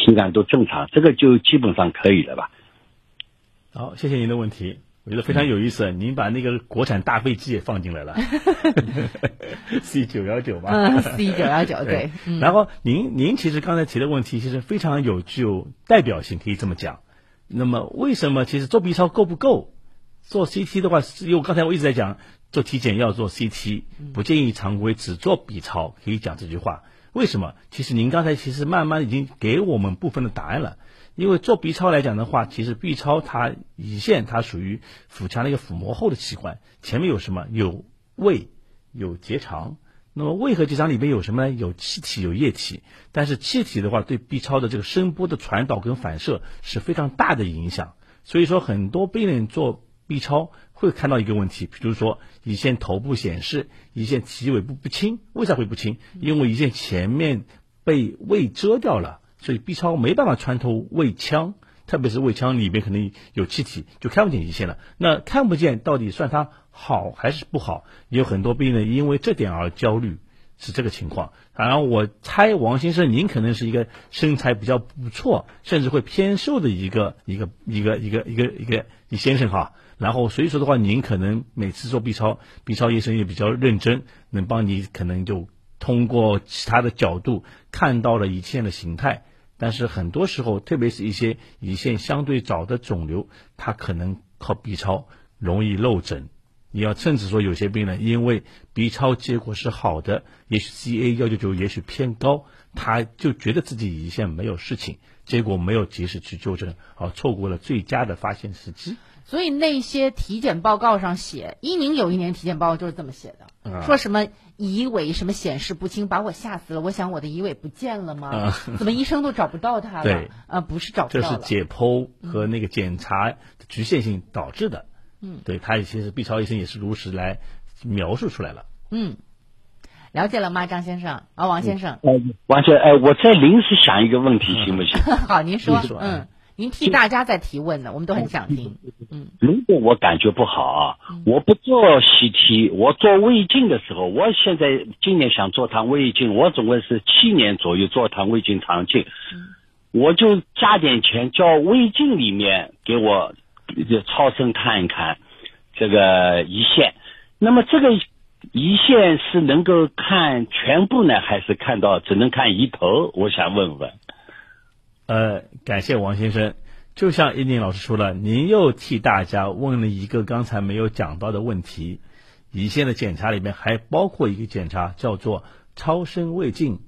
情感都正常，这个就基本上可以了吧。 好，谢谢您的问题，我觉得非常有意思。您把那个国产大飞机也放进来了，C919吧 ，C919对。 然后您其实刚才提的问题其实非常具有代表性，可以这么讲。那么为什么其实做 B 超够不够？做 CT 的话，因为刚才我一直在讲做体检要做 CT， 不建议常规只做 B 超，可以讲这句话。为什么？其实您刚才其实慢慢已经给我们部分的答案了。因为做 B 超来讲的话，其实 B 超它胰腺它属于腹腔的一个腹膜后的器官，前面有什么？有胃，有结肠。那么胃和结肠里边有什么呢？有气体，有液体。但是气体的话，对 B 超的这个声波的传导跟反射是非常大的影响。所以说，很多病人做 B 超会看到一个问题，比如说胰腺头部显示胰腺体尾部不清，为啥会不清？因为胰腺前面被胃遮掉了。所以 B 超没办法穿透胃腔，特别是胃腔里面可能有气体，就看不见胰腺了。那看不见到底算它好还是不好？也有很多病人因为这点而焦虑，是这个情况。然后我猜王先生您可能是一个身材比较不错，甚至会偏瘦的一个先生哈。然后所以说的话，您可能每次做 B 超医生也比较认真，能帮你可能就通过其他的角度看到了胰腺的形态。但是很多时候，特别是一些胰腺相对早的肿瘤，它可能靠 B 超容易漏诊。你要甚至说有些病人因为 B 超结果是好的，也许 CA199也许偏高，他就觉得自己胰腺没有事情，结果没有及时去纠正，而错过了最佳的发现时机。 所以那些体检报告上写，伊宁有一年体检报告就是这么写的，说什么胰尾什么显示不清，把我吓死了。我想我的胰尾不见了吗？怎么医生都找不到它了？ 对， 不是找不到了， 这是解剖和那个检查的局限性导致的。对，他其实 B 超医生也是如实来描述出来了。 了解了吗，张先生？王先生。 王先生，我再临时想一个问题，行不行？ 好，您说。您替大家在提问呢，我们都很想听。 如果我感觉不好啊，我不做 CT， 我做胃镜的时候，我现在今年想做趟胃镜，我总共是7年左右做趟胃镜肠镜，我就加点钱叫胃镜里面给我超声看一看这个胰腺。那么这个胰腺是能够看全部呢，还是看到只能看一头？我想问问。 感谢王先生。就像伊宁老师说了，您又替大家问了一个刚才没有讲到的问题。胰腺的检查里面还包括一个检查叫做超声胃镜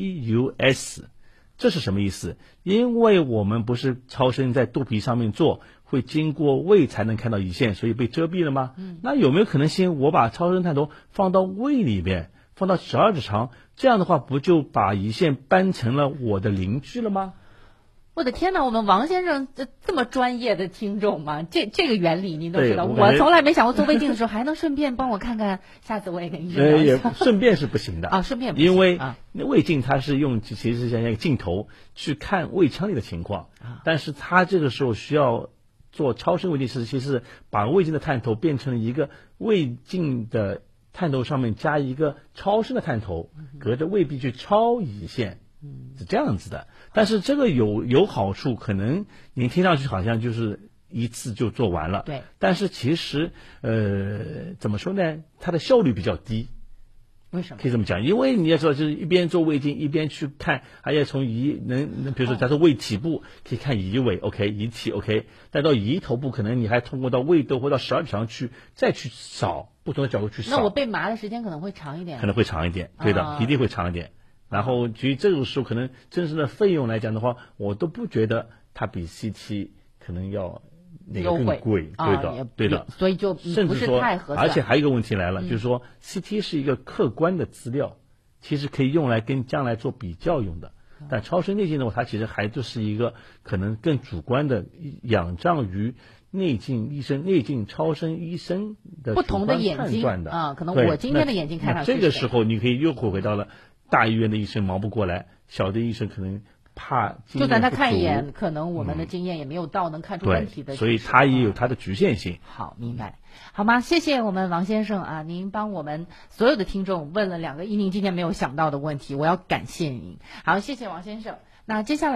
EUS， 这是什么意思？因为我们不是超声在肚皮上面做，会经过胃才能看到胰腺，所以被遮蔽了吗？那有没有可能性我把超声探头放到胃里面，放到12指肠，这样的话不就把胰腺搬成了我的邻居了吗？ 我的天哪，我们王先生这么专业的听众吗？这个原理您都知道，我从来没想过做胃镜的时候还能顺便帮我看看，下次我也跟医生聊一下。 也顺便是不行的顺便不行， 因为胃镜它是用其实是像一个镜头去看胃腔里的情况，但是它这个时候需要做超声胃镜，其实是把胃镜的探头变成一个胃镜的探头上面加一个超声的探头，隔着胃壁去超胰腺。是这样子的，但是这个有好处，可能您听上去好像就是一次就做完了， 对， 但是其实怎么说呢，它的效率比较低。 为什么？ 可以这么讲，因为你要知道，就是一边做胃镜一边去看，还要从比如说假如胃体部可以看胰尾 OK， 胰体 OK， 再到胰头部可能你还通过到胃窦或到12指肠去再去扫不同的角度去扫， 那我被麻的时间可能会长一点， 可能会长一点，对的，一定会长一点。然后至于这种时候可能真正的费用来讲的话，我都不觉得它比 CT 可能要那个更贵，对的， 所以就不是太合算。 而且还有一个问题来了，就是说 CT 是一个客观的资料，其实可以用来跟将来做比较用的。但超声内镜的话，它其实还就是一个可能更主观的，仰仗于内镜超声医生的不同的眼睛可能我今天的眼睛看上去这个时候你可以又回到了大医院的医生忙不过来，小的医生可能怕经验不足， 就算他看一眼，可能我们的经验也没有到能看出问题的， 所以他也有他的局限性。 好，明白，好吗？谢谢我们王先生您帮我们所有的听众问了2个伊宁今天没有想到的问题，我要感谢您。好，谢谢王先生。那接下来